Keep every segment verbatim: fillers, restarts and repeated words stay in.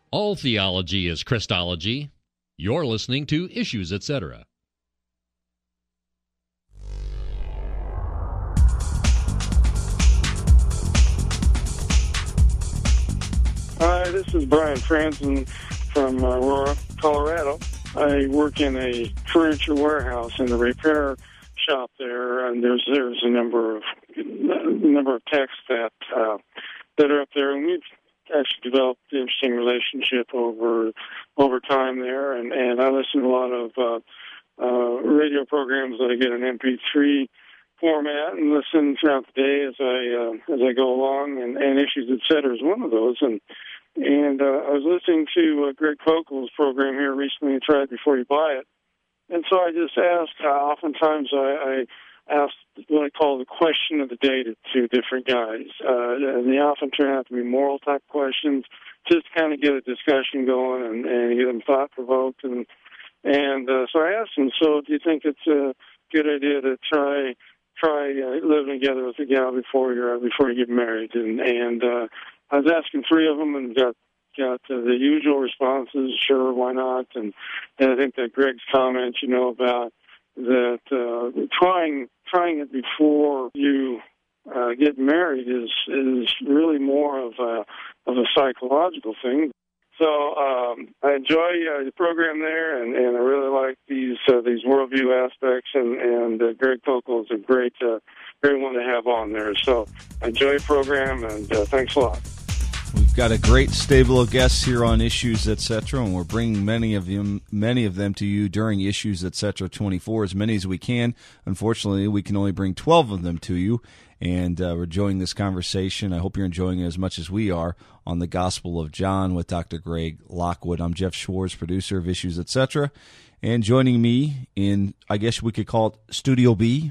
All theology is Christology. You're listening to Issues, et cetera. Hi, this is Brian Franzen from uh, Aurora, Colorado. I work in a furniture warehouse in the repair shop there, and there's there's a number of a number of techs that uh, that are up there, and we've actually developed an interesting relationship over over time there. And, and I listen to a lot of uh, uh, radio programs that I get in M P three format and listen throughout the day as I uh, as I go along, and, and Issues, et cetera, is one of those. And and uh, I was listening to uh, Greg Kokel's program here recently, Try It Before You Buy It. And so I just asked, uh, oftentimes I, I ask what I call the question of the day to, to different guys. Uh, and they often turn out to be moral type questions, just to kind of get a discussion going and, and get them thought provoked. And, and uh, so I asked them, so do you think it's a good idea to try try uh, living together with a gal before you're before you get married? And and uh, I was asking three of them and got got uh, the usual responses. Sure, why not? And, and I think that Greg's comment, you know, about that uh, trying trying it before you uh, get married is is really more of a of a psychological thing. So um, I enjoy uh, the program there, and, and I really like these uh, these worldview aspects. And, and uh, Greg Kokel is a great uh, great one to have on there. So I enjoy the program, and uh, thanks a lot. We've got a great stable of guests here on Issues, et cetera, and we're bringing many of them, many of them to you during Issues, et cetera, twenty-four, as many as we can. Unfortunately, we can only bring twelve of them to you, and uh, we're enjoying this conversation. I hope you're enjoying it as much as we are on the Gospel of John with Doctor Greg Lockwood. I'm Jeff Schwartz, producer of Issues, et cetera, and joining me in, I guess we could call it Studio B.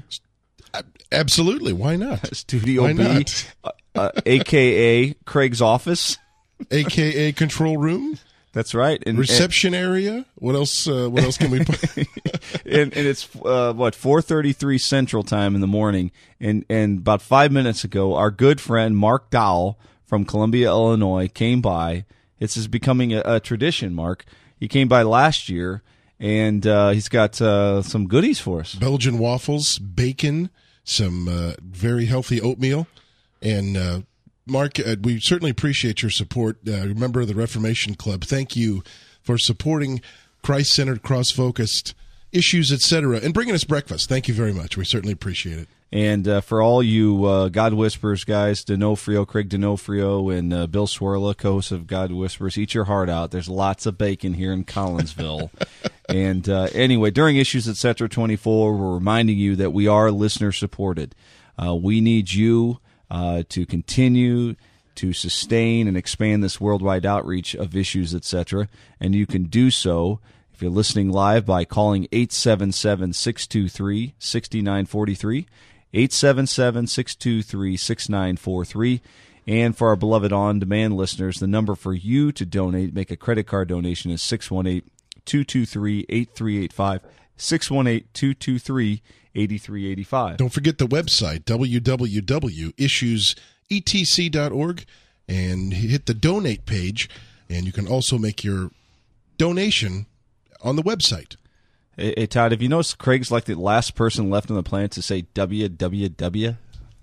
Absolutely. Why not? Studio Why B, not? uh, uh, a k a. Craig's office. A K A control room. That's right. And, Reception and, area. What else? Uh, what else can we put? and, and it's uh, what four thirty-three Central Time in the morning. And and about five minutes ago, our good friend Mark Dowell from Columbia, Illinois, came by. This is becoming a, a tradition. Mark, he came by last year, and uh, he's got uh, some goodies for us: Belgian waffles, bacon, some uh, very healthy oatmeal, and. Uh, Mark, uh, we certainly appreciate your support. Uh, member of the Reformation Club, thank you for supporting Christ-centered, cross-focused Issues, et cetera, and bringing us breakfast. Thank you very much. We certainly appreciate it. And uh, for all you uh, God Whispers guys, D'Onofrio, Craig D'Onofrio, and uh, Bill Swirla, co-host of God Whispers, eat your heart out. There's lots of bacon here in Collinsville. and uh, anyway, during Issues, et cetera, twenty-four, we're reminding you that we are listener-supported. Uh, we need you Uh, to continue to sustain and expand this worldwide outreach of Issues, et cetera. And you can do so if you're listening live by calling eight seven seven, six two three, six nine four three, eight seven seven, six two three, six nine four three. And for our beloved on-demand listeners, the number for you to donate, make a credit card donation, is six one eight, two two three, eight three eight five, six one eight, two two three, eight three eight five. Don't forget the website, w w w dot issues e t c dot org, and hit the donate page, and you can also make your donation on the website. Hey, hey Todd, have you noticed Craig's like the last person left on the planet to say W W W?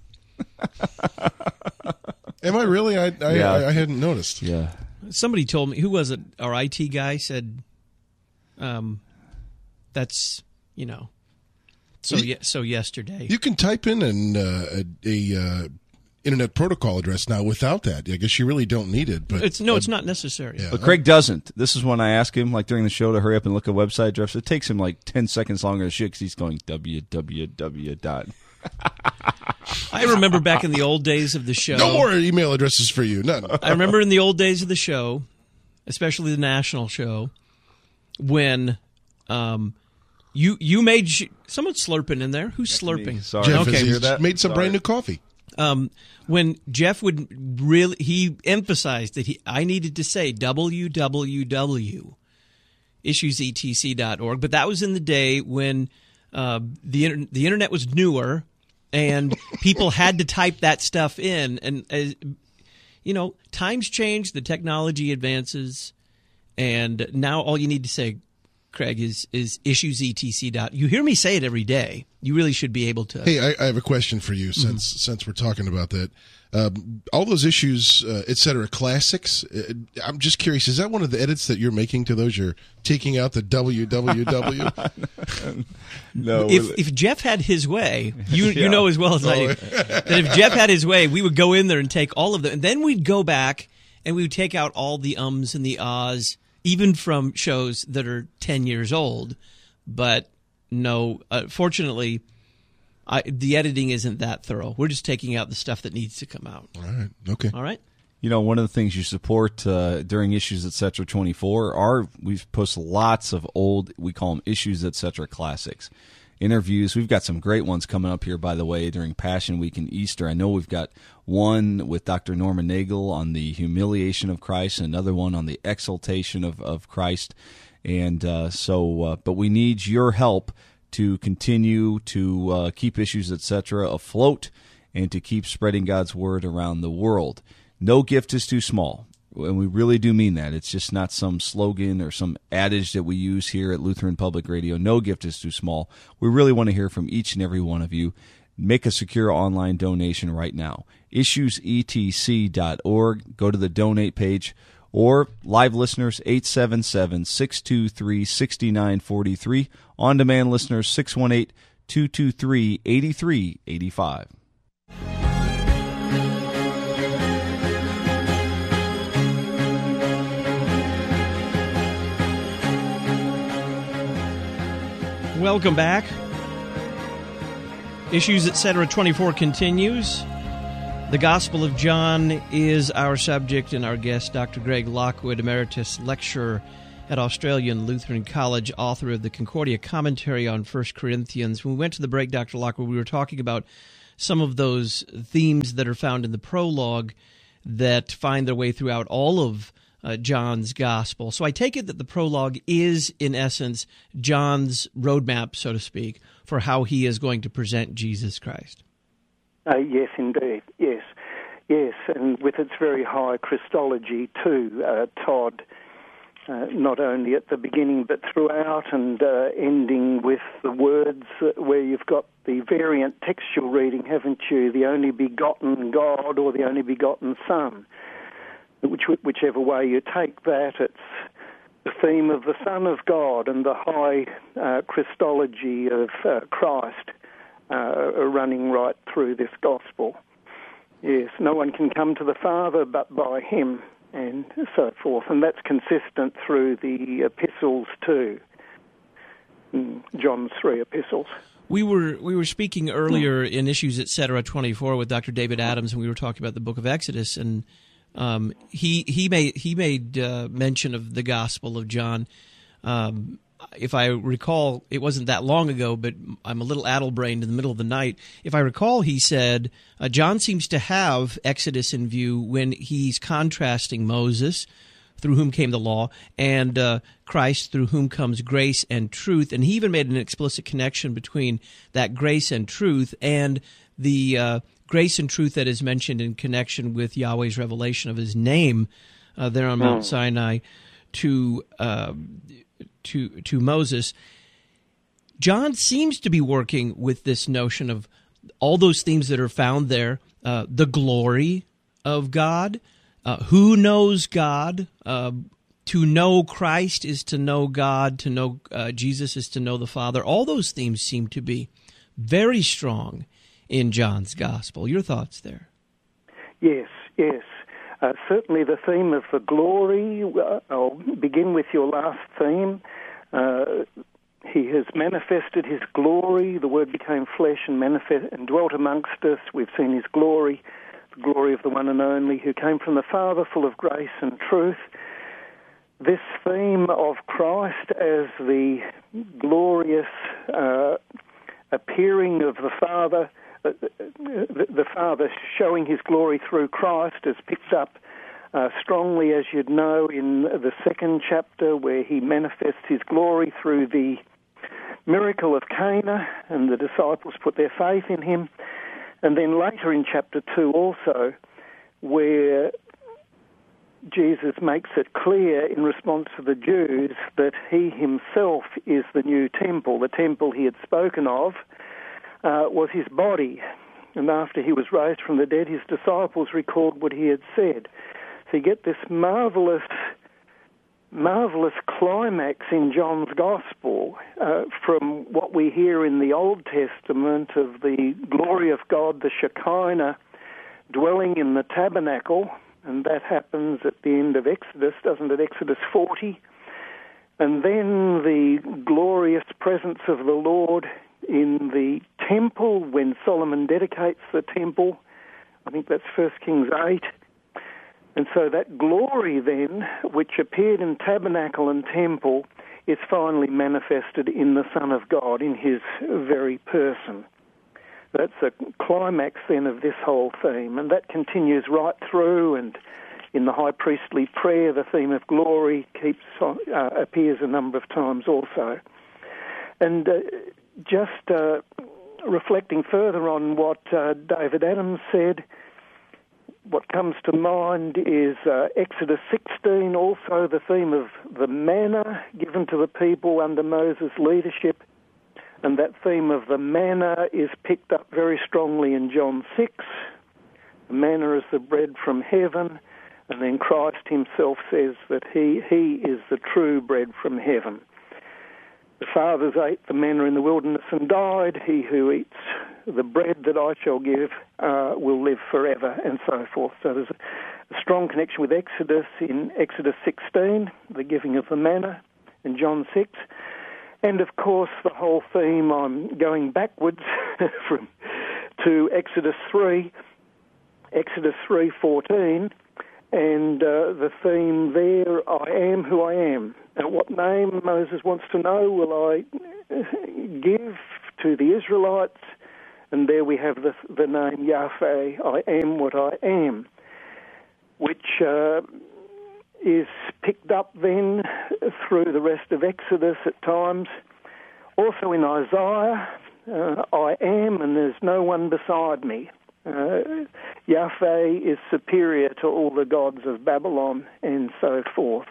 Am I really? I I, yeah. I I hadn't noticed. Yeah. Somebody told me, who was it? Our I T guy said, um, that's, you know, So ye- so yesterday. You can type in an, uh, a, a uh, internet protocol address now without that. I guess you really don't need it. But it's no, uh, it's not necessary. Yeah. But Craig doesn't. This is when I ask him, like during the show, to hurry up and look at website address. It takes him like ten seconds longer to shit because he's going W W W dot. I remember back in the old days of the show. No more email addresses for you. None. I remember in the old days of the show, especially the national show, when um, you you made sh- someone's slurping in there. Who's That's slurping? me. Sorry. Jeff Okay. has Hear that? made some Sorry. brand new coffee. Um, when Jeff would really, he emphasized that he I needed to say W W W issues e t c dot org, but that was in the day when uh, the inter- the internet was newer and people had to type that stuff in. And uh, you know, times change, the technology advances, And now all you need to say, Craig, is is issues E T C dot. You hear me say it every day. You really should be able to. Hey, I, I have a question for you since mm-hmm. since we're talking about that. Um, all those issues, uh, et cetera, classics. Uh, I'm just curious. Is that one of the edits that you're making to those? You're taking out the W W W. No. If if Jeff had his way, you yeah. you know as well as I do that if Jeff had his way, we would go in there and take all of them, and then we'd go back and we would take out all the ums and the ahs, even from shows that are ten years old. But no, uh, fortunately, I, the editing isn't that thorough. We're just taking out the stuff that needs to come out. All right. Okay. All right. You know, one of the things you support uh, during Issues et cetera twenty-four are we've posted lots of old, we call them Issues et cetera classics. Interviews. We've got some great ones coming up here, by the way, during Passion Week and Easter. I know we've got one with Doctor Norman Nagel on the humiliation of Christ, and another one on the exaltation of, of Christ. And uh, so, uh, but we need your help to continue to uh, keep Issues et cetera afloat and to keep spreading God's word around the world. No gift is too small. And we really do mean that. It's just not some slogan or some adage that we use here at Lutheran Public Radio. No gift is too small. We really want to hear from each and every one of you. Make a secure online donation right now. issues e t c dot org. Go to the donate page. Or live listeners, eight seven seven, six two three, six nine four three. On-demand listeners, six one eight, two two three, eight three eight five. Welcome back. Issues et cetera twenty-four continues. The Gospel of John is our subject, and our guest, Doctor Greg Lockwood, Emeritus Lecturer at Australian Lutheran College, author of the Concordia Commentary on First Corinthians. When we went to the break, Doctor Lockwood, we were talking about some of those themes that are found in the prologue that find their way throughout all of uh, John's Gospel. So I take it that the prologue is, in essence, John's roadmap, so to speak, for how he is going to present Jesus Christ. Uh, yes, indeed. Yes, yes, and with its very high Christology too, uh, Todd. Uh, not only at the beginning but throughout, and uh, ending with the words where you've got the variant textual reading, haven't you? The only begotten God or the only begotten Son. Which, whichever way you take that, it's the theme of the Son of God and the high uh, Christology of uh, Christ uh, running right through this gospel. Yes, no one can come to the Father but by him, and so forth. And that's consistent through the epistles too, John's three epistles. We were we were speaking earlier in Issues et cetera twenty-four with Doctor David Adams, and we were talking about the book of Exodus, and um, he he made he made uh, mention of the Gospel of John. Um, if I recall, it wasn't that long ago, but I'm a little addle-brained in the middle of the night. If I recall, he said, uh, John seems to have Exodus in view when he's contrasting Moses, through whom came the law, and uh, Christ, through whom comes grace and truth. And he even made an explicit connection between that grace and truth and the uh, grace and truth that is mentioned in connection with Yahweh's revelation of his name uh, there on Mount Sinai to uh, to to Moses. John seems to be working with this notion of all those themes that are found there, uh, the glory of God, uh, who knows God, uh, to know Christ is to know God, to know uh, Jesus is to know the Father. All those themes seem to be very strong in John's Gospel. Your thoughts there? Yes, yes. Uh, certainly the theme of the glory, uh, I'll begin with your last theme. Uh, he has manifested his glory. The Word became flesh and manifest and dwelt amongst us. We've seen his glory, the glory of the one and only who came from the Father, full of grace and truth. This theme of Christ as the glorious uh, appearing of the Father, uh, the, the Father showing his glory through Christ, is picked up uh, strongly, as you'd know, in the second chapter, where he manifests his glory through the miracle of Cana, and the disciples put their faith in him. And then later in chapter two also, where Jesus makes it clear in response to the Jews that he himself is the new temple. The temple he had spoken of uh, was his body. And after he was raised from the dead, his disciples recalled what he had said. So you get this marvelous, marvelous climax in John's Gospel uh, from what we hear in the Old Testament of the glory of God, the Shekinah, dwelling in the tabernacle, and that happens at the end of Exodus, doesn't it? Exodus forty. And then the glorious presence of the Lord in the temple when Solomon dedicates the temple. I think that's First Kings eight. And so that glory then, which appeared in tabernacle and temple, is finally manifested in the Son of God, in his very person. That's a climax then of this whole theme, and that continues right through, and in the high priestly prayer, the theme of glory keeps uh, appears a number of times also. And uh, just uh, reflecting further on what uh, David Adams said, what comes to mind is uh, Exodus sixteen, also the theme of the manna given to the people under Moses' leadership. And that theme of the manna is picked up very strongly in John six. The manna is the bread from heaven, and then Christ himself says that he, he is the true bread from heaven. The fathers ate the manna in the wilderness and died. He who eats the bread that I shall give uh, will live forever, and so forth. So there's a, a strong connection with Exodus in Exodus sixteen, the giving of the manna, in John six. And, of course, the whole theme, I'm going backwards from to Exodus three, Exodus three fourteen, and uh, the theme there, I am who I am. Now, what name Moses wants to know will I give to the Israelites? And there we have the, the name Yahweh, I am what I am, which uh, is picked up then through the rest of Exodus at times. Also in Isaiah, uh, I am and there's no one beside me. Uh, Yahweh is superior to all the gods of Babylon, and so forth.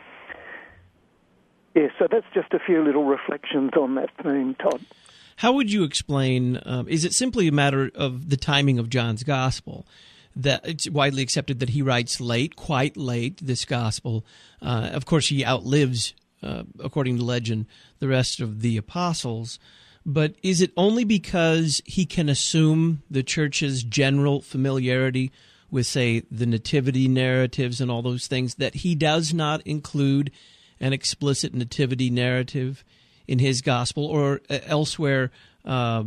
Yes, yeah, so that's just a few little reflections on that theme, Todd. How would you explain, um, is it simply a matter of the timing of John's Gospel? That it's widely accepted that he writes late, quite late, this gospel. Uh, of course, he outlives, uh, according to legend, the rest of the apostles. But is it only because he can assume the church's general familiarity with, say, the nativity narratives and all those things, that he does not include an explicit nativity narrative in his gospel, or uh, elsewhere uh,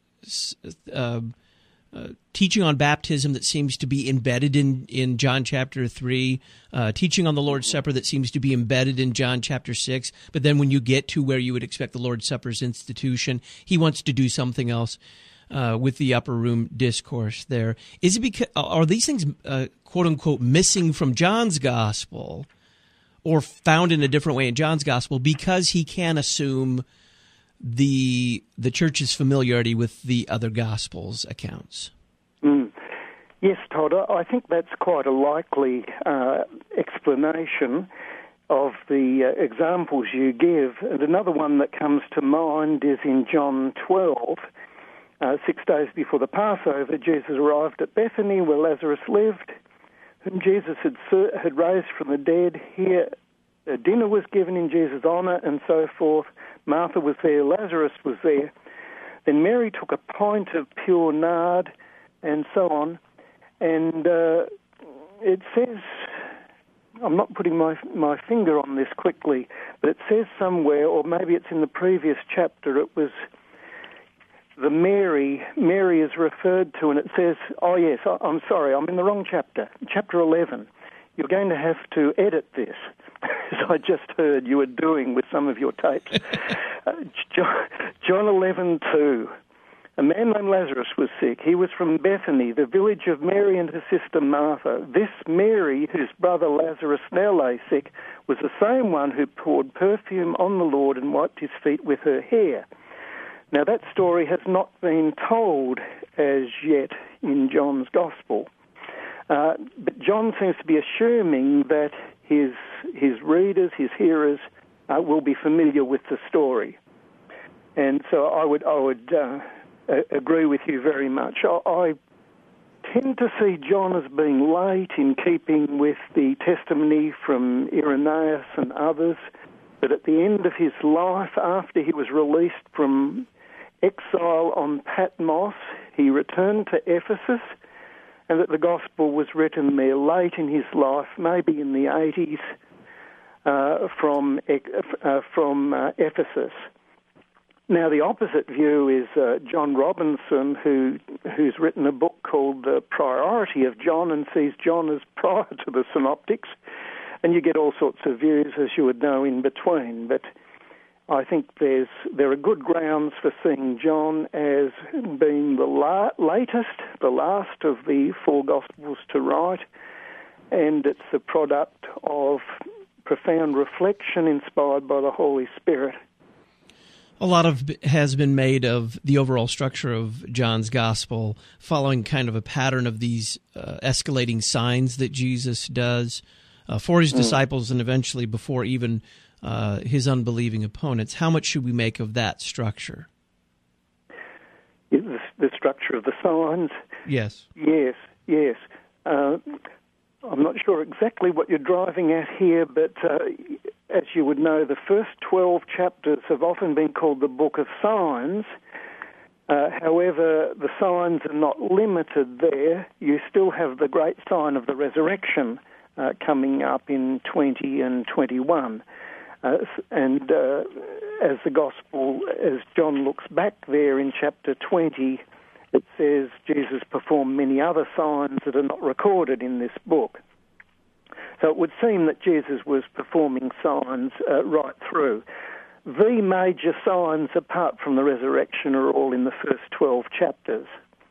uh Uh, teaching on baptism that seems to be embedded in, in John chapter three, uh, teaching on the Lord's Supper that seems to be embedded in John chapter six, but then when you get to where you would expect the Lord's Supper's institution, he wants to do something else uh, with the upper room discourse there. Is it because, are these things, uh, quote-unquote, missing from John's gospel or found in a different way in John's gospel because he can assume the the church's familiarity with the other Gospels' accounts? Mm. Yes, Todd, I think that's quite a likely uh, explanation of the uh, examples you give. And another one that comes to mind is in John twelve. Uh, six days before the Passover, Jesus arrived at Bethany where Lazarus lived, whom Jesus had, had raised from the dead. Here a dinner was given in Jesus' honour, and so forth. Martha was there, Lazarus was there. Then Mary took a pint of pure nard, and so on. And uh, it says, I'm not putting my my finger on this quickly, but it says somewhere, or maybe it's in the previous chapter, it was the Mary, Mary is referred to, and it says, oh yes, I'm sorry, I'm in the wrong chapter, chapter eleven. You're going to have to edit this, as I just heard you were doing with some of your tapes. uh, John, John eleven two. A man named Lazarus was sick. He was from Bethany, the village of Mary and her sister Martha. This Mary, whose brother Lazarus now lay sick, was the same one who poured perfume on the Lord and wiped his feet with her hair. Now that story has not been told as yet in John's Gospel. Uh, but John seems to be assuming that his his readers, his hearers, uh, will be familiar with the story. And so I would I would uh, agree with you very much. I, I tend to see John as being late in keeping with the testimony from Irenaeus and others, that at the end of his life, after he was released from exile on Patmos, he returned to Ephesus, and that the Gospel was written there late in his life, maybe in the eighties, uh, from, uh, from uh, Ephesus. Now, the opposite view is uh, John Robinson, who who's written a book called The Priority of John and sees John as prior to the Synoptics, and you get all sorts of views, as you would know, in between. But I think there's there are good grounds for seeing John as being the la- latest, the last of the four Gospels to write, and it's the product of profound reflection inspired by the Holy Spirit. A lot of has been made of the overall structure of John's Gospel, following kind of a pattern of these uh, escalating signs that Jesus does uh, for his mm. disciples and eventually before even uh, his unbelieving opponents. How much should we make of that structure? The, the structure of the signs? Yes. Yes, yes. Uh, I'm not sure exactly what you're driving at here, but uh, as you would know, the first twelve chapters have often been called the Book of Signs. Uh, however, the signs are not limited there. You still have the great sign of the resurrection uh, coming up in twenty and twenty-one. Uh, and uh, as the Gospel, as John looks back there in chapter twenty, it says Jesus performed many other signs that are not recorded in this book. So it would seem that Jesus was performing signs uh, right through. The major signs, apart from the resurrection, are all in the first twelve chapters.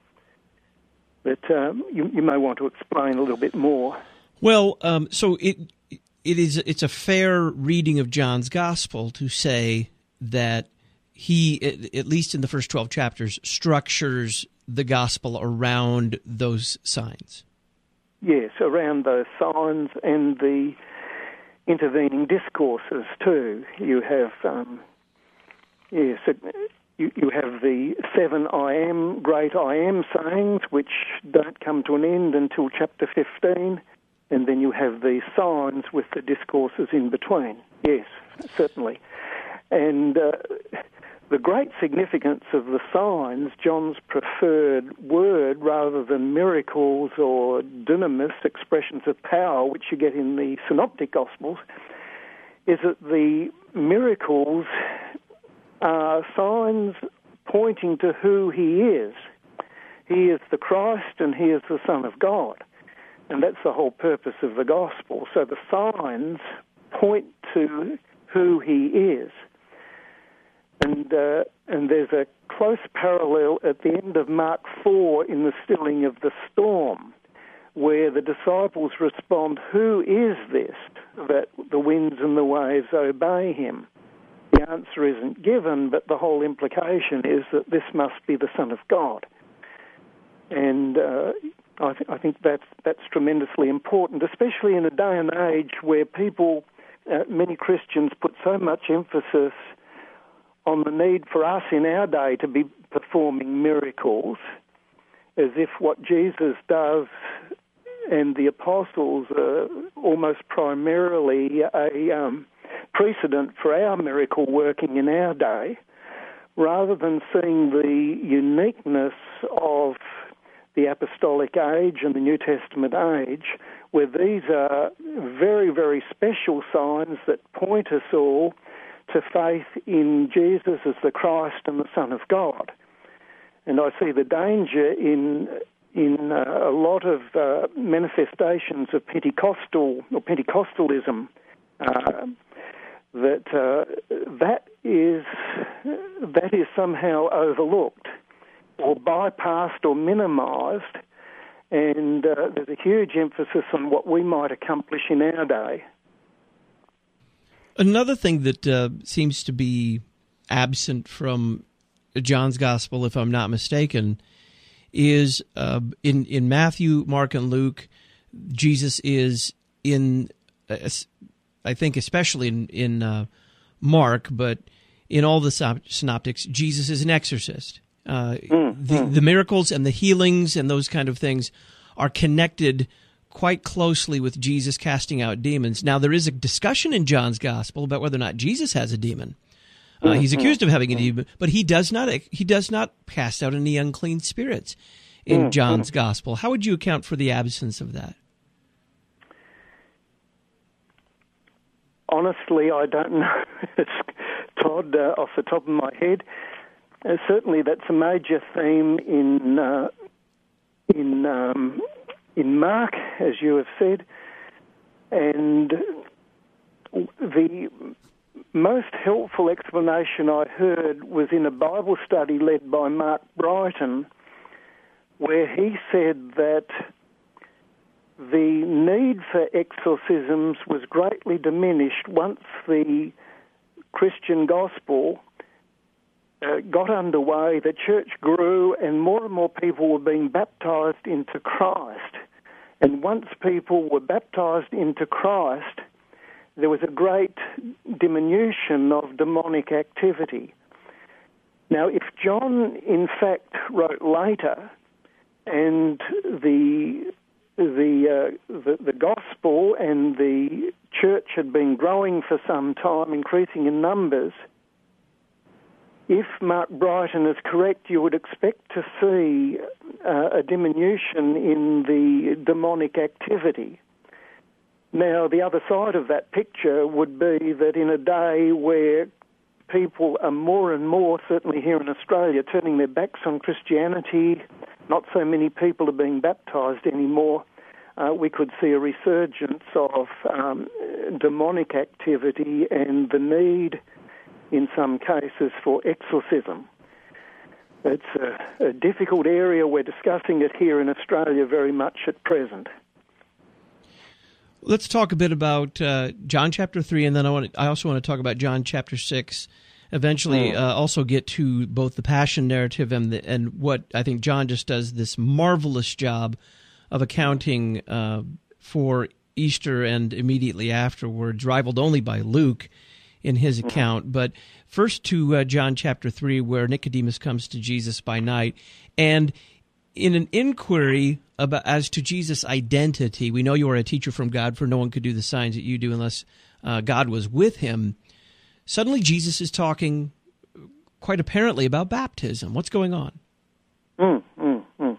But um, you, you may want to explain a little bit more. Well, um, so it it is it's a fair reading of John's Gospel to say that he, at least in the first twelve chapters, structures the Gospel around those signs. Yes, around those signs and the intervening discourses too. You have, um, yes, you, you have the seven I am, great I am sayings, which don't come to an end until chapter fifteen, and then you have the signs with the discourses in between. Yes, certainly. And uh, the great significance of the signs, John's preferred word rather than miracles or dunamis, expressions of power, which you get in the Synoptic Gospels, is that the miracles are signs pointing to who he is. He is the Christ and he is the Son of God. And that's the whole purpose of the Gospel. So the signs point to who he is. And uh, and there's a close parallel at the end of Mark four in the stilling of the storm, where the disciples respond, "Who is this that the winds and the waves obey him?" The answer isn't given, but the whole implication is that this must be the Son of God. And uh, I, th- I think that's, that's tremendously important, especially in a day and age where people, uh, many Christians, put so much emphasis on the need for us in our day to be performing miracles, as if what Jesus does and the apostles are almost primarily a um, precedent for our miracle working in our day, rather than seeing the uniqueness of the apostolic age and the New Testament age, where these are very, very special signs that point us all to faith in Jesus as the Christ and the Son of God. And I see the danger in in uh, a lot of uh, manifestations of Pentecostal or Pentecostalism uh, that uh, that is that is somehow overlooked or bypassed or minimised, and uh, there's a huge emphasis on what we might accomplish in our day. Another thing that uh, seems to be absent from John's Gospel, if I'm not mistaken, is uh, in, in Matthew, Mark, and Luke, Jesus is in, uh, I think especially in, in uh, Mark, but in all the synoptics, Jesus is an exorcist. Uh, mm, the, mm. the miracles and the healings and those kind of things are connected quite closely with Jesus casting out demons. Now, there is a discussion in John's Gospel about whether or not Jesus has a demon. Uh, he's accused of having a demon, but he does not. He does not cast out any unclean spirits in John's Gospel. How would you account for the absence of that? Honestly, I don't know. It's Todd, uh, off the top of my head. Uh, certainly, that's a major theme in uh, in um, in Mark, as you have said, and the most helpful explanation I heard was in a Bible study led by Mark Brighton, where he said that the need for exorcisms was greatly diminished once the Christian gospel uh, got underway, the church grew, and more and more people were being baptized into Christ. And once people were baptized into Christ, there was a great diminution of demonic activity. Now, if John, in fact, wrote later, and the the, uh, the the gospel and the church had been growing for some time, increasing in numbers, if Mark Brighton is correct, you would expect to see uh, a diminution in the demonic activity. Now, the other side of that picture would be that in a day where people are more and more, certainly here in Australia, turning their backs on Christianity, not so many people are being baptised anymore, uh, we could see a resurgence of um, demonic activity and the need, in some cases, for exorcism. It's a, a difficult area. We're discussing it here in Australia very much at present. Let's talk a bit about uh, John chapter three, and then I want to, I also want to talk about John chapter six. Eventually, uh, also get to both the Passion narrative and the, and what I think John just does this marvelous job of accounting uh, for Easter and immediately afterwards, rivaled only by Luke in his account. But first to uh, John chapter three, where Nicodemus comes to Jesus by night, and in an inquiry about as to Jesus' identity, we know you are a teacher from God, for no one could do the signs that you do unless uh, God was with him. Suddenly Jesus is talking quite apparently about baptism. What's going on? Mm, mm, mm.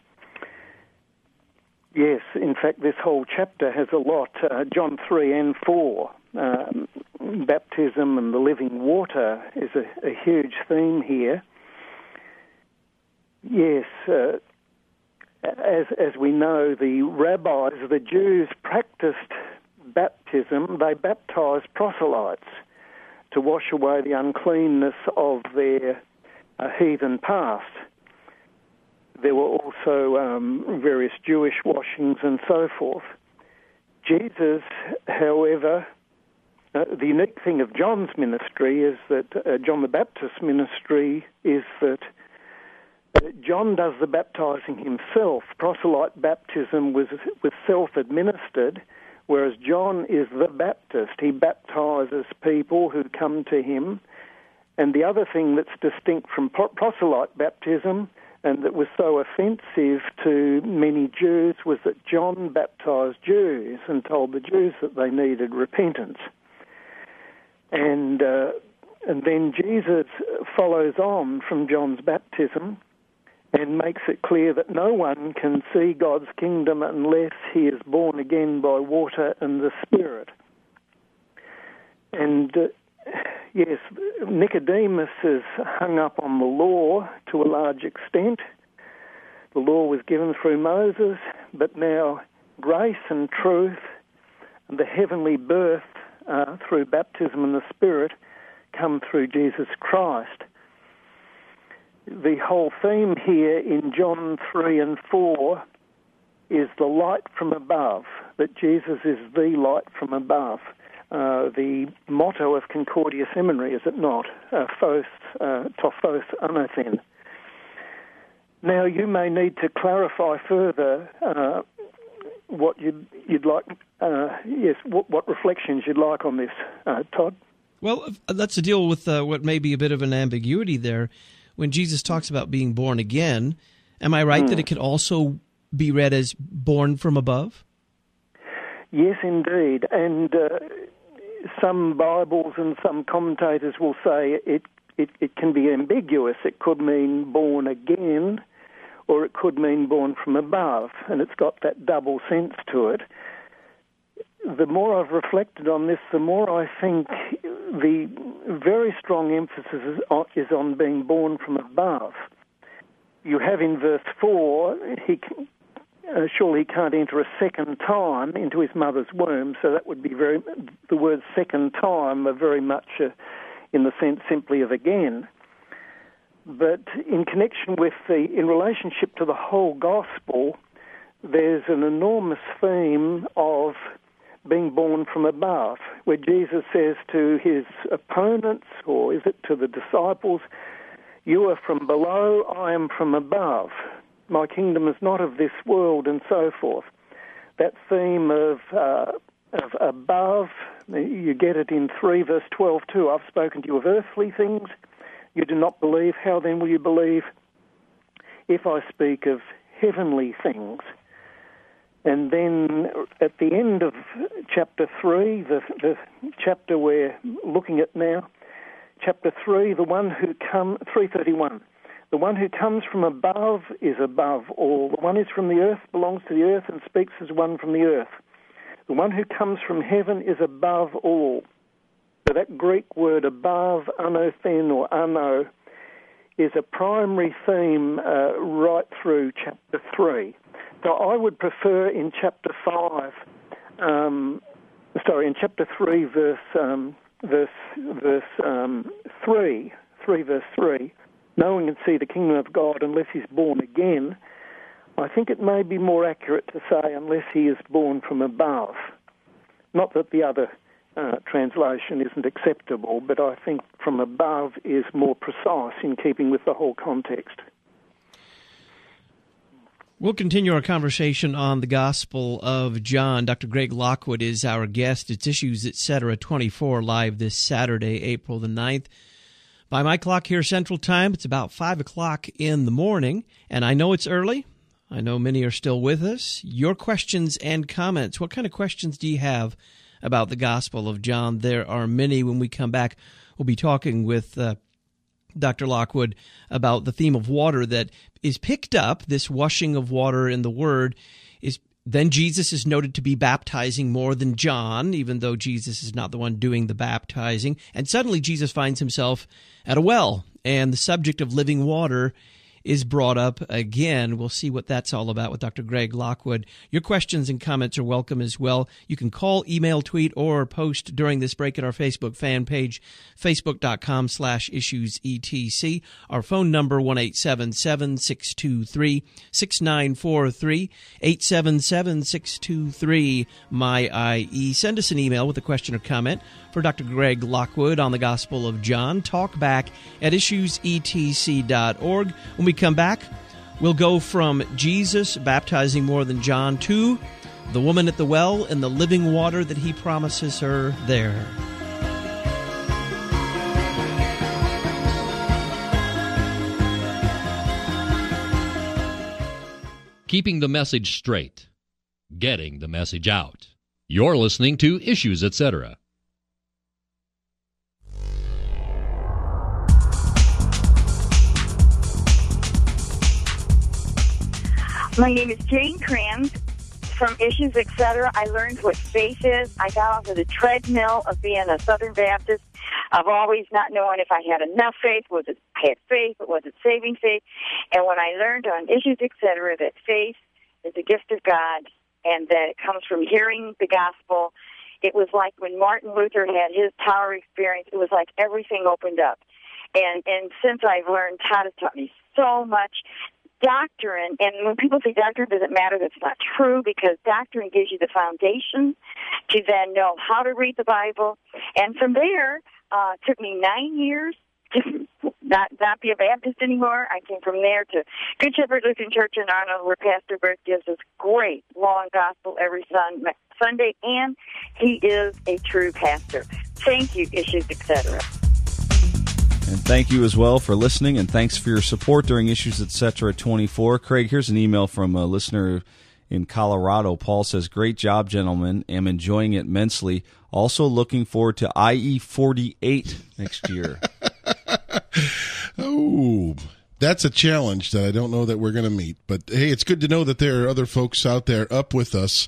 Yes, in fact, this whole chapter has a lot. Uh, John three and four, um, baptism and the living water is a, a huge theme here. Yes, uh, As as we know, the rabbis, the Jews, practiced baptism. They baptized proselytes to wash away the uncleanness of their uh, heathen past. There were also um, various Jewish washings and so forth. Jesus, however, uh, the unique thing of John's ministry is that uh, John the Baptist's ministry is that John does the baptizing himself. Proselyte baptism was was self-administered, whereas John is the Baptist. He baptizes people who come to him. And the other thing that's distinct from proselyte baptism, and that was so offensive to many Jews, was that John baptized Jews and told the Jews that they needed repentance. And uh, and then Jesus follows on from John's baptism and makes it clear that no one can see God's kingdom unless he is born again by water and the Spirit. And uh, yes, Nicodemus is hung up on the law to a large extent. The law was given through Moses, but now grace and truth and the heavenly birth uh, through baptism in the Spirit come through Jesus Christ. The whole theme here in John three and four is the light from above, that Jesus is the light from above. Uh, the motto of Concordia Seminary, is it not? Uh, Phos, uh, Tophos Anothen. Now, you may need to clarify further uh, what you'd, you'd like, uh, yes, what, what reflections you'd like on this, uh, Todd. Well, let's deal with uh, what may be a bit of an ambiguity there. When Jesus talks about being born again, am I right mm. that it could also be read as born from above? Yes, indeed. And uh, some Bibles and some commentators will say it, it, it can be ambiguous. It could mean born again, or it could mean born from above, and it's got that double sense to it. The more I've reflected on this, the more I think the very strong emphasis is on, is on being born from above. You have in verse four, he uh, surely he can't enter a second time into his mother's womb, so that would be very, the words second time are very much uh, in the sense simply of again. But in connection with the, in relationship to the whole gospel, there's an enormous theme of being born from above, where Jesus says to his opponents, or is it to the disciples, you are from below, I am from above. My kingdom is not of this world, and so forth. That theme of, uh, of above, you get it in three verse twelve too. I've spoken to you of earthly things. You do not believe. How then will you believe if I speak of heavenly things? And then at the end of chapter three, the, the chapter we're looking at now, chapter three, the one who come three thirty-one, the one who comes from above is above all. The one who is from the earth belongs to the earth and speaks as one from the earth. The one who comes from heaven is above all. So that Greek word above, anothen or ano, is a primary theme uh, right through chapter three. So I would prefer in chapter five, um, sorry, in chapter three, verse um, verse verse um, three, three verse three. No one can see the kingdom of God unless he's born again. I think it may be more accurate to say unless he is born from above. Not that the other uh, translation isn't acceptable, but I think from above is more precise in keeping with the whole context. We'll continue our conversation on the Gospel of John. Doctor Greg Lockwood is our guest. It's Issues, et cetera, twenty-four, live this Saturday, April the ninth. By my clock here Central Time, it's about five o'clock in the morning, and I know it's early. I know many are still with us. Your questions and comments. What kind of questions do you have about the Gospel of John? There are many. When we come back, we'll be talking with uh, Doctor Lockwood about the theme of water that is picked up, this washing of water in the Word. Is then Jesus is noted to be baptizing more than John, even though Jesus is not the one doing the baptizing. And suddenly Jesus finds himself at a well, and the subject of living water is brought up again. We'll see what that's all about with Doctor Greg Lockwood. Your questions and comments are welcome as well. You can call, email, tweet, or post during this break at our Facebook fan page, facebook.com slash issues etc. Our phone number, one eight seven seven, six two three, six nine four three, eight seven seven, six two three, M Y I E. Send us an email with a question or comment for Doctor Greg Lockwood on the Gospel of John. Talk back at issues e t c dot org. When we come back, we'll go from Jesus baptizing more than John to the woman at the well and the living water that he promises her there. Keeping the message straight. Getting the message out. You're listening to Issues, et cetera. My name is Jane Kranz from Issues, et cetera. I learned what faith is. I got off of the treadmill of being a Southern Baptist, of always not knowing if I had enough faith. Was it I had faith, but was it saving faith? And when I learned on Issues, et cetera, that faith is a gift of God and that it comes from hearing the gospel, it was like when Martin Luther had his power experience, it was like everything opened up. And and since I've learned, Todd has taught me so much. Doctrine, and when people say doctrine doesn't matter, that's not true, because doctrine gives you the foundation to then know how to read the Bible. And from there, uh, it took me nine years to not not be a Baptist anymore. I came from there to Good Shepherd Lutheran Church in Arnold, where Pastor Bert gives us great long gospel every sun, Sunday, and he is a true pastor. Thank you, Issues, et cetera. And thank you as well for listening, and thanks for your support during Issues, et cetera twenty-four. Craig, here's an email from a listener in Colorado. Paul says, great job, gentlemen. Am enjoying it immensely. Also looking forward to I E forty-eight next year. Oh, that's a challenge that I don't know that we're going to meet. But, hey, it's good to know that there are other folks out there up with us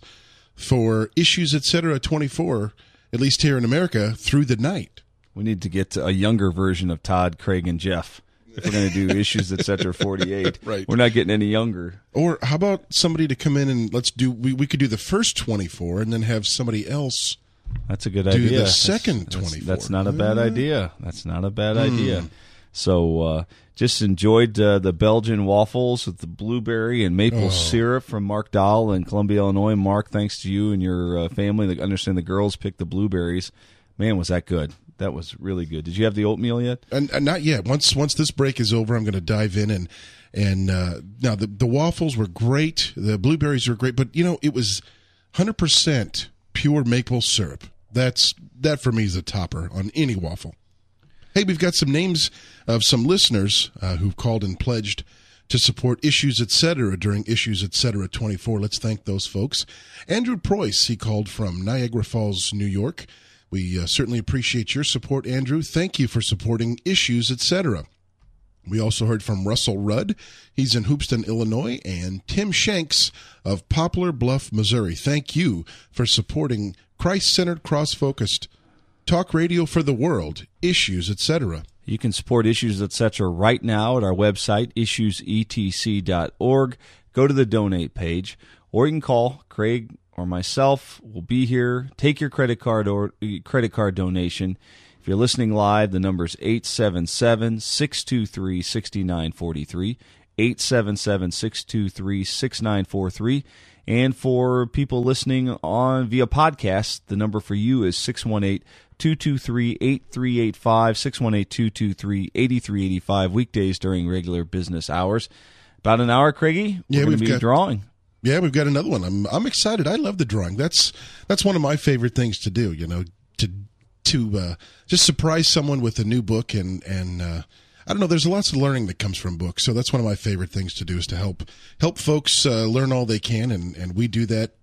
for Issues, et cetera twenty-four, at least here in America, through the night. We need to get a younger version of Todd, Craig, and Jeff if we're going to do Issues, et cetera forty-eight. Right. We're not getting any younger. Or how about somebody to come in and let's do, we, we could do the first twenty-four and then have somebody else That's a good do idea. the second that's, twenty-four. That's, that's not a bad idea. That's not a bad Hmm. idea. So uh, just enjoyed uh, the Belgian waffles with the blueberry and maple Oh. syrup from Mark Dahl in Columbia, Illinois. Mark, thanks to you and your uh, family. I understand the girls picked the blueberries. Man, was that good. That was really good. Did you have the oatmeal yet? And, and not yet. Once once this break is over, I'm going to dive in and and uh, now the the waffles were great. The blueberries were great, but you know it was one hundred percent pure maple syrup. That's that for me is a topper on any waffle. Hey, we've got some names of some listeners uh, who've called and pledged to support Issues, et cetera during Issues, et cetera twenty-four. Let's thank those folks. Andrew Preuss, he called from Niagara Falls, New York. We uh, certainly appreciate your support, Andrew. Thank you for supporting Issues, et cetera. We also heard from Russell Rudd. He's in Hoopeston, Illinois, and Tim Shanks of Poplar Bluff, Missouri. Thank you for supporting Christ-centered, cross-focused talk radio for the world, Issues, et cetera. You can support Issues, et cetera right now at our website, issues e t c dot org. Go to the donate page, or you can call Craig or myself. We'll be here. Take your credit card or credit card donation. If you're listening live, the number is eight seven seven, six two three, six nine four three, eight seven seven, six two three, six nine four three. And for people listening on via podcast, the number for you is six one eight, two two three, eight three eight five, six one eight, two two three, eight three eight five, weekdays during regular business hours. About an hour, Craigie, we're Yeah, going we've to be got- drawing. Yeah, we've got another one. I'm I'm excited. I love the drawing. That's that's one of my favorite things to do. You know, to to uh, just surprise someone with a new book, and and uh, I don't know. There's lots of learning that comes from books, so that's one of my favorite things to do is to help help folks uh, learn all they can, and and we do that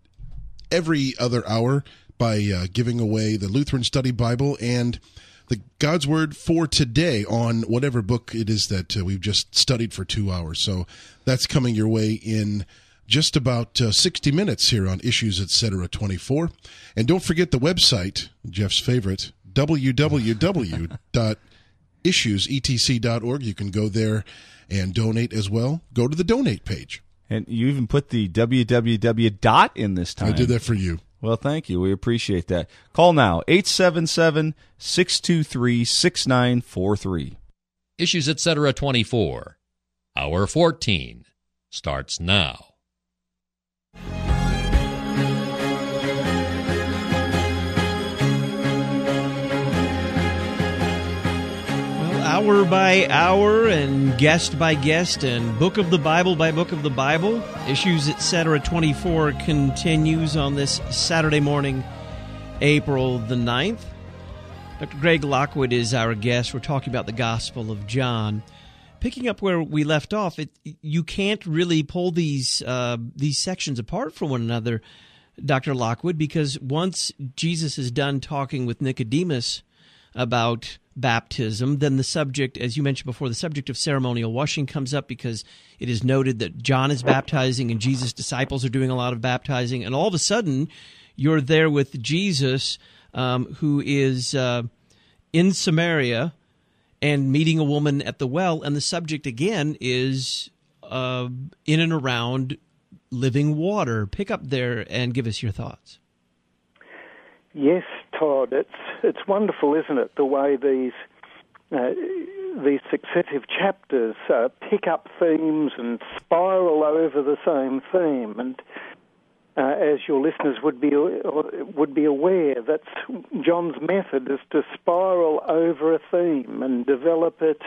every other hour by uh, giving away the Lutheran Study Bible and the God's Word for today on whatever book it is that uh, we've just studied for two hours. So that's coming your way in just about uh, sixty minutes here on Issues, et cetera twenty-four. And don't forget the website, Jeff's favorite, w w w dot issues e t c dot org. You can go there and donate as well. Go to the donate page. And you even put the www dot in this time. I did that for you. Well, thank you. We appreciate that. Call now, eight seven seven, six two three, six nine four three. Issues, et cetera twenty-four. Hour fourteen starts now. Well, hour by hour and guest by guest and book of the Bible by book of the Bible, Issues, et cetera twenty-four continues on this Saturday morning, April the ninth. Doctor Greg Lockwood is our guest. We're talking about the Gospel of John. Picking up where we left off, it, you can't really pull these uh, these sections apart from one another, Doctor Lockwood, because once Jesus is done talking with Nicodemus about baptism, then the subject, as you mentioned before, the subject of ceremonial washing comes up because it is noted that John is baptizing and Jesus' disciples are doing a lot of baptizing, and all of a sudden you're there with Jesus, um, who is uh, in Samaria and meeting a woman at the well, and the subject again is uh, in and around living water. Pick up there and give us your thoughts. Yes, Todd, it's it's wonderful, isn't it, the way these uh, these successive chapters uh, pick up themes and spiral over the same theme. And uh, as your listeners would be would be aware, that's John's method, is to spiral over a theme and develop it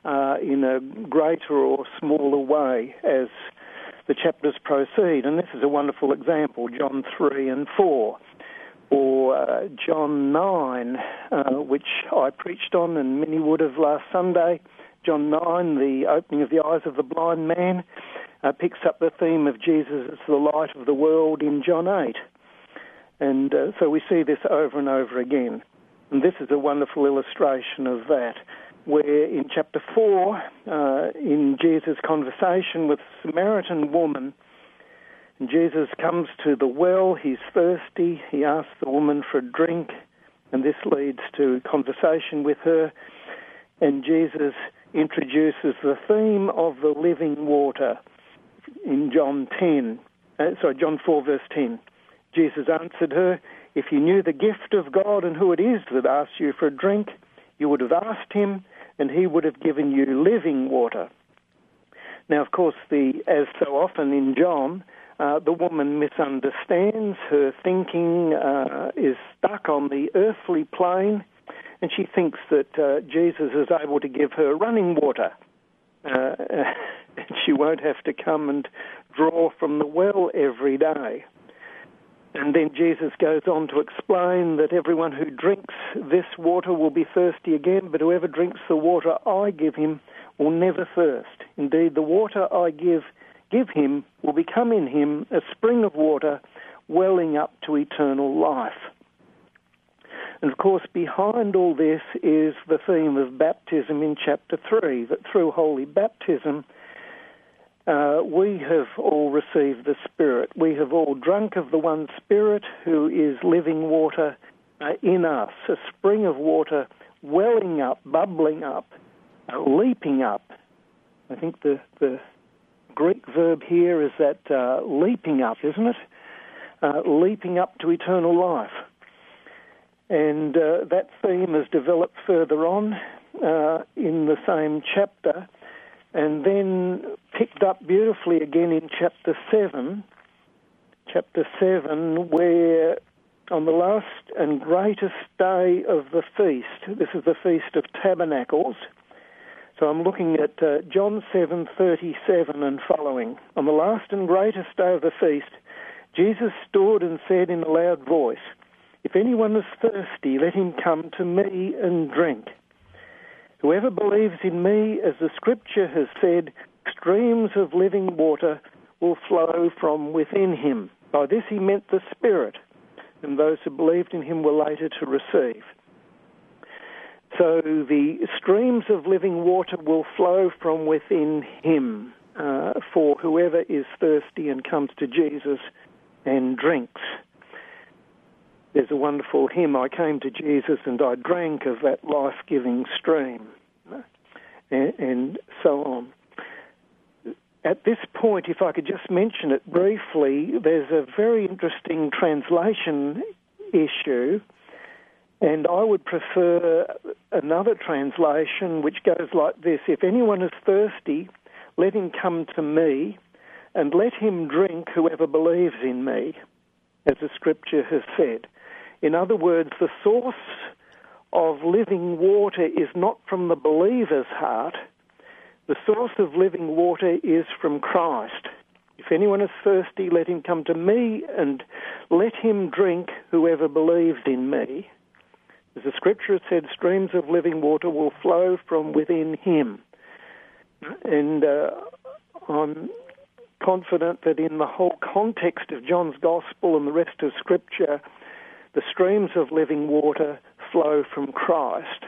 uh, in a greater or smaller way as the chapters proceed. And this is a wonderful example, John three and four, or uh, John nine, uh, which I preached on and many would have last Sunday. John nine, the opening of the eyes of the blind man, uh, picks up the theme of Jesus as the light of the world in John eight. And uh, so we see this over and over again. And this is a wonderful illustration of that, where in chapter four, uh, in Jesus' conversation with the Samaritan woman, Jesus comes to the well, he's thirsty, he asks the woman for a drink, and this leads to conversation with her, and Jesus introduces the theme of the living water in John ten, uh, sorry, John four, verse ten. Jesus answered her, "If you knew the gift of God and who it is that asks you for a drink, you would have asked him, and he would have given you living water." Now, of course, the as so often in John, uh, the woman misunderstands. Her thinking uh, is stuck on the earthly plane, and she thinks that uh, Jesus is able to give her running water. Uh, and she won't have to come and draw from the well every day. And then Jesus goes on to explain that everyone who drinks this water will be thirsty again, but whoever drinks the water I give him will never thirst. Indeed, the water I give give him will become in him a spring of water welling up to eternal life. And of course, behind all this is the theme of baptism in chapter three, that through holy baptism, Uh, we have all received the Spirit. We have all drunk of the one Spirit who is living water uh, in us, a spring of water welling up, bubbling up, uh, leaping up. I think the, the Greek verb here is that uh, leaping up, isn't it? Uh, leaping up to eternal life. And uh, that theme is developed further on uh, in the same chapter, and then picked up beautifully again in chapter seven, chapter seven, where on the last and greatest day of the feast, this is the Feast of Tabernacles, so I'm looking at uh, John seven thirty-seven and following. On the last and greatest day of the feast, Jesus stood and said in a loud voice, "If anyone is thirsty, let him come to me and drink. Whoever believes in me, as the Scripture has said, streams of living water will flow from within him." By this he meant the Spirit, and those who believed in him were later to receive. So the streams of living water will flow from within him uh, for whoever is thirsty and comes to Jesus and drinks. There's a wonderful hymn, "I came to Jesus and I drank of that life-giving stream," and, and so on. At this point, if I could just mention it briefly, there's a very interesting translation issue, and I would prefer another translation which goes like this: "If anyone is thirsty, let him come to me, and let him drink, whoever believes in me, as the Scripture has said." In other words, the source of living water is not from the believer's heart. The source of living water is from Christ. "If anyone is thirsty, let him come to me, and let him drink, whoever believes in me. As the Scripture has said, streams of living water will flow from within him." And uh, I'm confident that in the whole context of John's Gospel and the rest of Scripture, the streams of living water flow from Christ,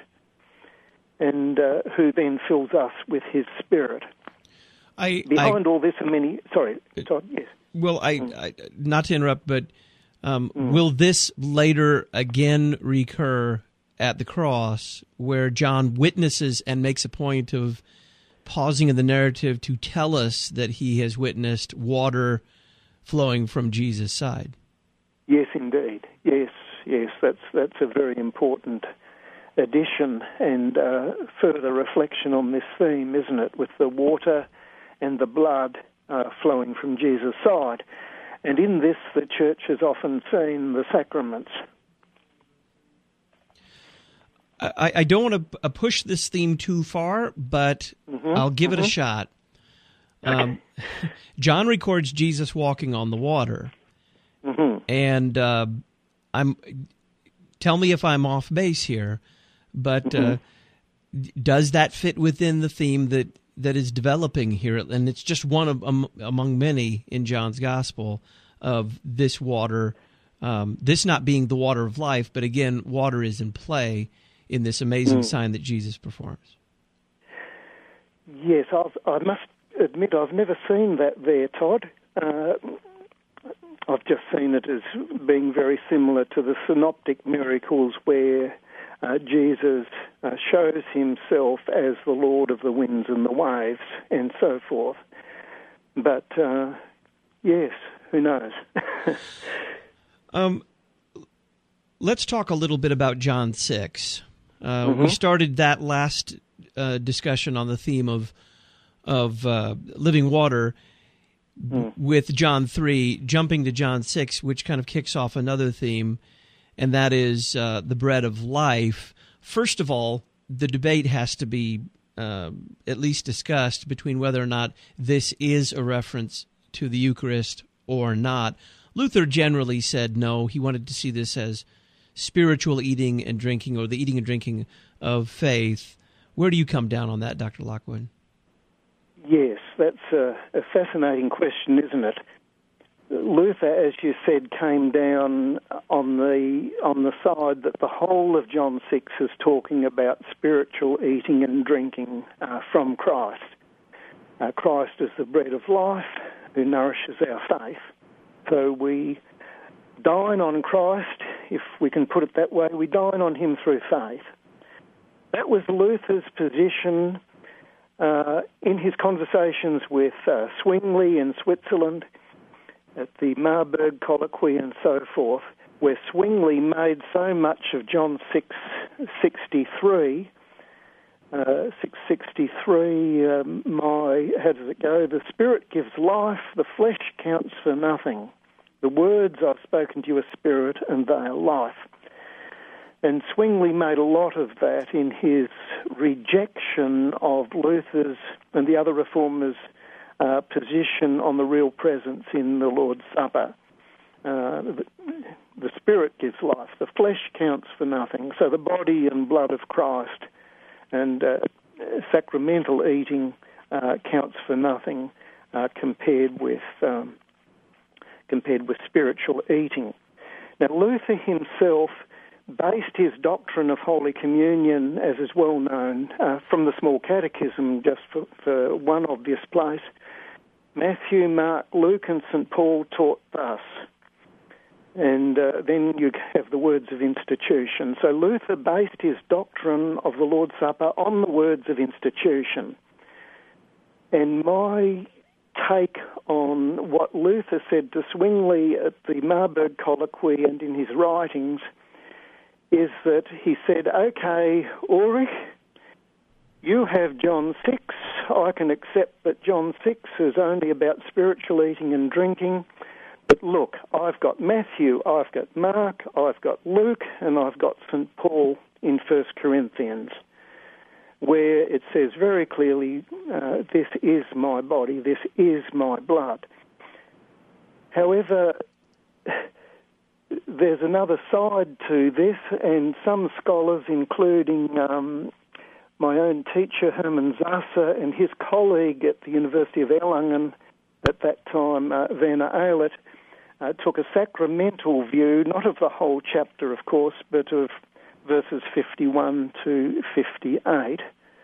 and uh, who then fills us with his Spirit. I, Behind I, all this are many... Sorry, Todd, yes. Well, I, Mm. I not to interrupt, but um, Mm. will this later again recur at the cross, where John witnesses and makes a point of pausing in the narrative to tell us that he has witnessed water flowing from Jesus' side? Yes, indeed. Yes, yes, that's that's a very important addition and uh, further reflection on this theme, isn't it, with the water and the blood uh, flowing from Jesus' side. And in this, the Church has often seen the sacraments. I, I don't want to push this theme too far, but mm-hmm, I'll give mm-hmm. it a shot. Um, John records Jesus walking on the water, mm-hmm. and uh, I'm. Tell me if I'm off base here, but mm-hmm. uh, does that fit within the theme that, that is developing here? And it's just one of um, among many in John's Gospel of this water, um, this not being the water of life, but again, water is in play in this amazing mm. sign that Jesus performs. Yes, I've, I must admit I've never seen that there, Todd. Uh, I've just seen it as being very similar to the synoptic miracles where uh, Jesus uh, shows himself as the Lord of the winds and the waves and so forth. But, uh, yes, who knows? um, let's talk a little bit about John six. Uh, mm-hmm. We started that last uh, discussion on the theme of, of uh, living water Mm. with John three, jumping to John six, which kind of kicks off another theme, and that is uh, the bread of life. First of all, the debate has to be uh, at least discussed between whether or not this is a reference to the Eucharist or not. Luther generally said no. He wanted to see this as spiritual eating and drinking, or the eating and drinking of faith. Where do you come down on that, Doctor Lockwood? Yes, that's a, a fascinating question, isn't it? Luther, as you said, came down on the on the side that the whole of John six is talking about spiritual eating and drinking uh, from Christ. Uh, Christ is the bread of life who nourishes our faith. So we dine on Christ, if we can put it that way. We dine on him through faith. That was Luther's position Uh, in his conversations with uh, Zwingli in Switzerland, at the Marburg Colloquy and so forth, where Zwingli made so much of John six sixty-three, uh, six sixty-three, um, my, how does it go? The Spirit gives life, the flesh counts for nothing. The words I've spoken to you are spirit and they are life. And Zwingli made a lot of that in his rejection of Luther's and the other reformers' uh, position on the real presence in the Lord's Supper. Uh, the, the Spirit gives life. The flesh counts for nothing. So the body and blood of Christ and uh, sacramental eating uh, counts for nothing uh, compared with um, compared with spiritual eating. Now, Luther himself based his doctrine of Holy Communion, as is well known, uh, from the Small Catechism, just for, for one obvious place. Matthew, Mark, Luke and Saint Paul taught thus. And uh, then you have the words of institution. So Luther based his doctrine of the Lord's Supper on the words of institution. And my take on what Luther said to Zwingli at the Marburg Colloquy and in his writings is that he said, okay, Ulrich, you have John six. I can accept that John six is only about spiritual eating and drinking. But look, I've got Matthew, I've got Mark, I've got Luke, and I've got Saint Paul in First Corinthians, where it says very clearly, uh, this is my body, this is my blood. However, there's another side to this, and some scholars, including um, my own teacher, Hermann Sasser, and his colleague at the University of Erlangen at that time, uh, Werner Ehlert, uh, took a sacramental view, not of the whole chapter, of course, but of verses fifty-one to fifty-eight,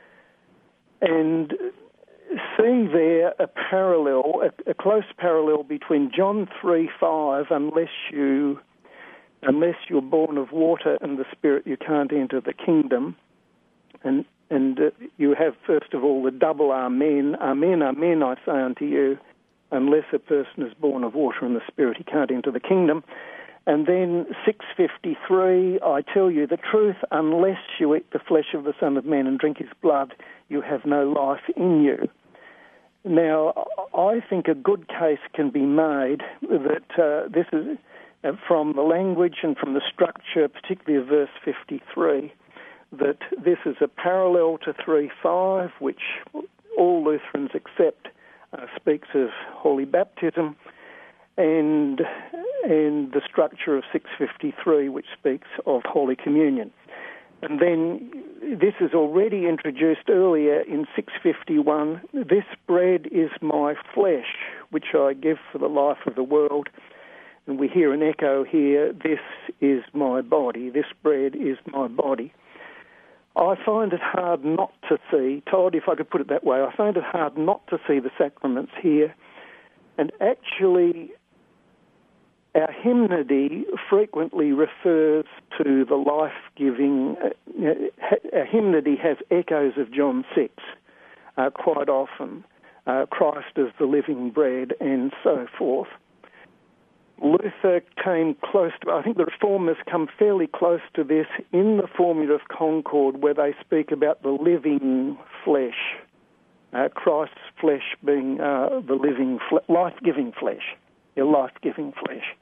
and see there a parallel, a, a close parallel between John three five, unless you... Unless you're born of water and the Spirit, you can't enter the kingdom. And and uh, you have, first of all, the double Amen. Amen, Amen, I say unto you, unless a person is born of water and the Spirit, he can't enter the kingdom. And then six fifty-three, I tell you the truth, unless you eat the flesh of the Son of Man and drink his blood, you have no life in you. Now, I think a good case can be made that uh, this is... from the language and from the structure, particularly of verse fifty-three, that this is a parallel to three five, which all Lutherans accept uh, speaks of holy baptism, and and the structure of six fifty-three, which speaks of Holy Communion. And then this is already introduced earlier in six fifty-one, this bread is my flesh, which I give for the life of the world. And we hear an echo here, this is my body, this bread is my body. I find it hard not to see, Todd, if I could put it that way, I find it hard not to see the sacraments here. And actually, our hymnody frequently refers to the life-giving, uh, our hymnody has echoes of John six uh, quite often, uh, Christ as the living bread and so forth. Luther came close to, I think the Reformers come fairly close to this in the Formula of Concord, where they speak about the living flesh, uh, Christ's flesh being uh, the living, fle- life-giving flesh, your life-giving flesh.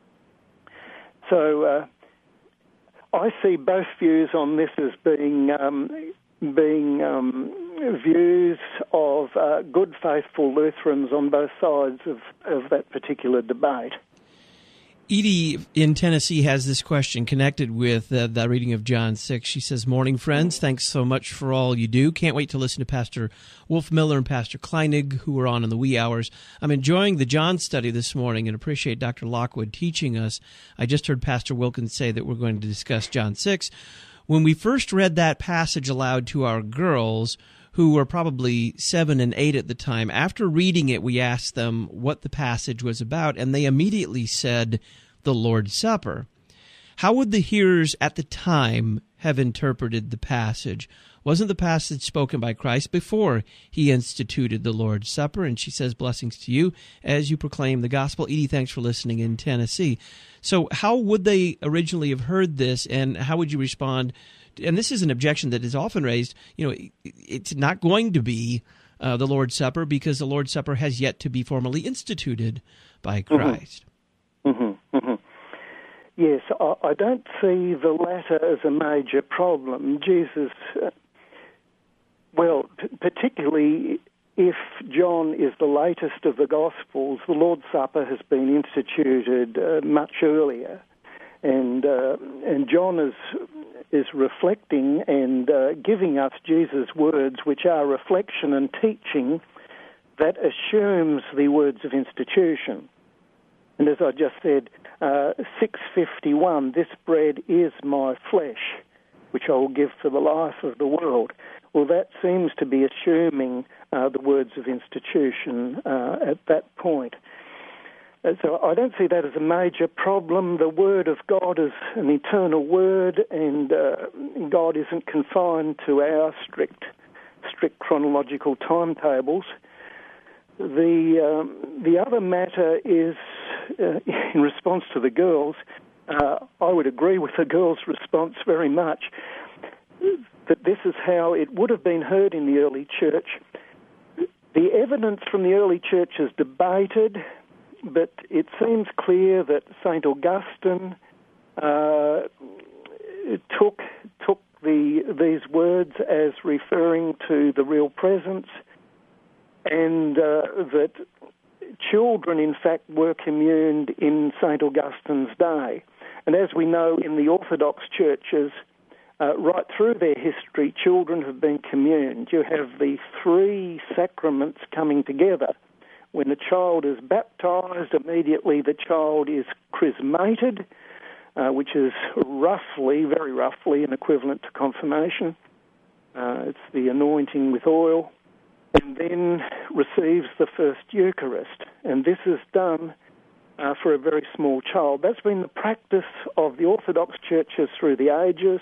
So uh, I see both views on this as being um, being um, views of uh, good, faithful Lutherans on both sides of, of that particular debate. Edie in Tennessee has this question connected with uh, the reading of John six. She says, "Morning, friends. Thanks so much for all you do. Can't wait to listen to Pastor Wolf Miller and Pastor Kleinig, who are on in the wee hours. I'm enjoying the John study this morning and appreciate Doctor Lockwood teaching us. I just heard Pastor Wilkins say that we're going to discuss John six. When we first read that passage aloud to our girls, who were probably seven and eight at the time, after reading it, we asked them what the passage was about, and they immediately said, the Lord's Supper. How would the hearers at the time have interpreted the passage? Wasn't the passage spoken by Christ before he instituted the Lord's Supper? And she says, blessings to you as you proclaim the gospel. Edie, thanks for listening in Tennessee. So how would they originally have heard this, and how would you respond? And this is an objection that is often raised. You know, it's not going to be uh, the Lord's Supper because the Lord's Supper has yet to be formally instituted by Christ. Mm-hmm. Mm-hmm. Yes, I, I don't see the latter as a major problem. Jesus, uh, well, p- particularly if John is the latest of the Gospels, the Lord's Supper has been instituted uh, much earlier, and uh, and John is is reflecting and uh, giving us Jesus' words, which are reflection and teaching that assumes the words of institution. And as I just said, uh, six fifty-one, this bread is my flesh, which I will give for the life of the world. Well, that seems to be assuming uh, the words of institution uh, at that point. Uh, so I don't see that as a major problem. The Word of God is an eternal Word, and uh, God isn't confined to our strict, strict chronological timetables. The um, the other matter is, uh, in response to the girls, uh, I would agree with the girls' response very much, that this is how it would have been heard in the early church. The evidence from the early church is debated, but it seems clear that Saint Augustine uh, took took the these words as referring to the real presence, and uh, that children, in fact, were communed in Saint Augustine's day. And as we know in the Orthodox churches, uh, right through their history, children have been communed. You have the three sacraments coming together. When a child is baptized, immediately the child is chrismated, uh, which is roughly, very roughly, an equivalent to confirmation. Uh, it's the anointing with oil. And then receives the first Eucharist. And this is done uh, for a very small child. That's been the practice of the Orthodox churches through the ages.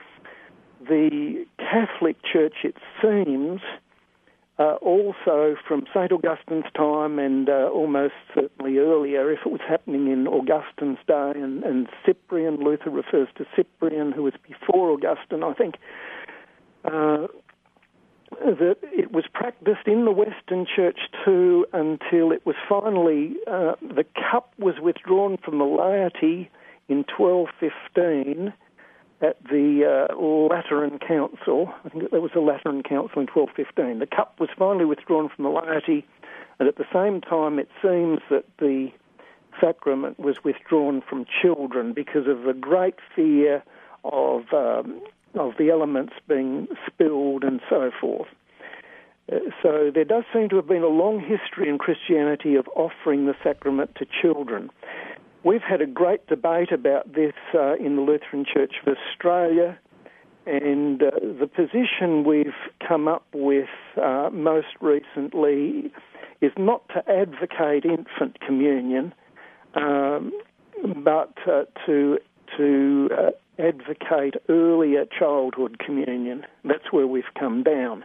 The Catholic Church, it seems, uh, also from Saint Augustine's time and uh, almost certainly earlier, if it was happening in Augustine's day, and, and Cyprian, Luther refers to Cyprian, who was before Augustine, I think, uh, that it was practiced in the Western Church too until it was finally, uh, the cup was withdrawn from the laity in twelve fifteen, at the uh, Lateran Council. I think there was a Lateran Council in twelve fifteen. The cup was finally withdrawn from the laity, and at the same time it seems that the sacrament was withdrawn from children because of a great fear of um, of the elements being spilled and so forth. Uh, so there does seem to have been a long history in Christianity of offering the sacrament to children. We've had a great debate about this uh, in the Lutheran Church of Australia, and uh, the position we've come up with uh, most recently is not to advocate infant communion, um, but uh, to to uh, advocate earlier childhood communion. That's where we've come down.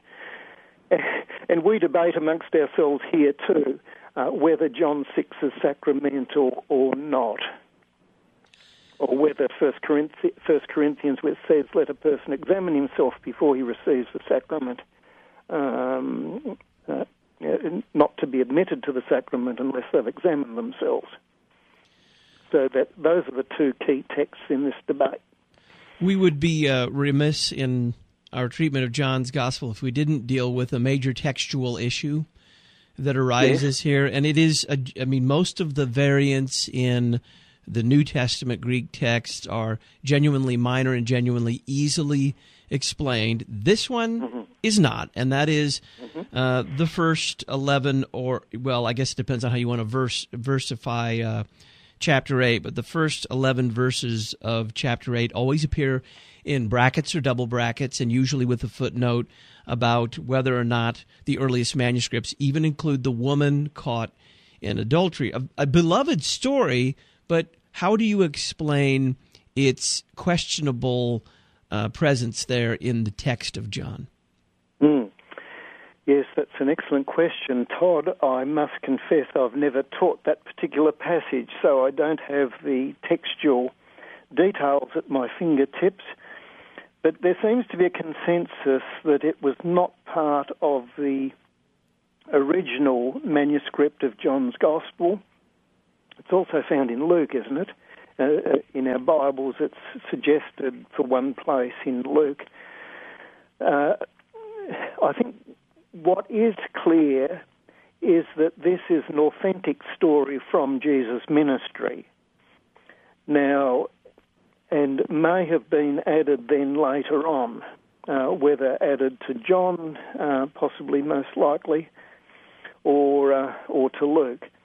And we debate amongst ourselves here too, uh, whether John six is sacramental or not, or whether First Corinthians, which says, let a person examine himself before he receives the sacrament, um, uh, not to be admitted to the sacrament unless they've examined themselves. So that those are the two key texts in this debate. We would be uh, remiss in our treatment of John's Gospel if we didn't deal with a major textual issue that arises yes. here. And it is, a, I mean, most of the variants in the New Testament Greek text are genuinely minor and genuinely easily explained. This one mm-hmm. is not, and that is mm-hmm. uh, the first eleven, or, well, I guess it depends on how you want to verse, versify uh, chapter eight, but the first eleven verses of chapter eight always appear in brackets or double brackets, and usually with a footnote about whether or not the earliest manuscripts even include the woman caught in adultery. A, a beloved story, but how do you explain its questionable uh, presence there in the text of John? Mm. Yes, that's an excellent question, Todd. I must confess I've never taught that particular passage, so I don't have the textual details at my fingertips. But there seems to be a consensus that it was not part of the original manuscript of John's Gospel. It's also found in Luke, isn't it? Uh, in our Bibles, it's suggested for one place in Luke. Uh, I think what is clear is that this is an authentic story from Jesus' ministry. Now, and may have been added then later on, uh, whether added to John, uh, possibly most likely, or uh, or to Luke.